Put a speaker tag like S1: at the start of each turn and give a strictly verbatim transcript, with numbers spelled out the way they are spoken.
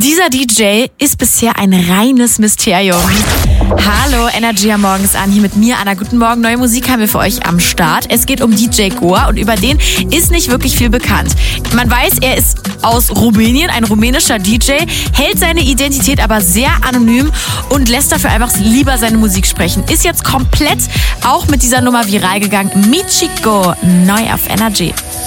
S1: Dieser D J ist bisher ein reines Mysterium. Hallo, Energy am Morgens an, hier mit mir, Anna. Guten Morgen, neue Musik haben wir für euch am Start. Es geht um D J Goa und über den ist nicht wirklich viel bekannt. Man weiß, er ist aus Rumänien, ein rumänischer D J, hält seine Identität aber sehr anonym und lässt dafür einfach lieber seine Musik sprechen. Ist jetzt komplett auch mit dieser Nummer viral gegangen. Michiko, neu auf Energy.